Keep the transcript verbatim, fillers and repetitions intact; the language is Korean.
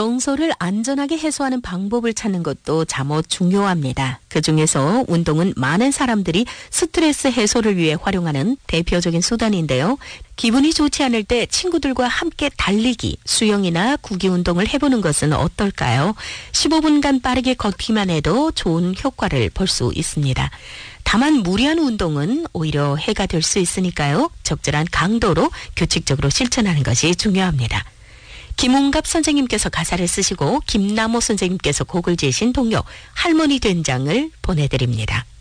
정서를 안전하게 해소하는 방법을 찾는 것도 잠옷 중요합니다. 그중에서 운동은 많은 사람들이 스트레스 해소를 위해 활용하는 대표적인 수단인데요. 기분이 좋지 않을 때 친구들과 함께 달리기, 수영이나 구기 운동을 해보는 것은 어떨까요? 십오 분간 빠르게 걷기만 해도 좋은 효과를 볼 수 있습니다. 다만 무리한 운동은 오히려 해가 될 수 있으니까요. 적절한 강도로 규칙적으로 실천하는 것이 중요합니다. 김웅갑 선생님께서 가사를 쓰시고 김남호 선생님께서 곡을 지으신 동요 할머니 된장을 보내드립니다.